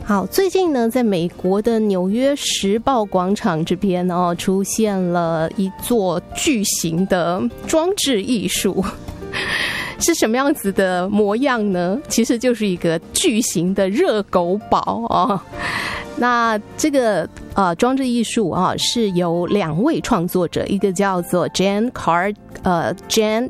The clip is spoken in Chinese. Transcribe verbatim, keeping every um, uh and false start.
好，最近呢，在美国的纽约时报广场这边哦，出现了一座巨型的装置艺术。是什么样子的模样呢？其实就是一个巨型的热狗堡哦。那这个呃装置艺术啊，是由两位创作者，一个叫做 Jan Card 呃 Jan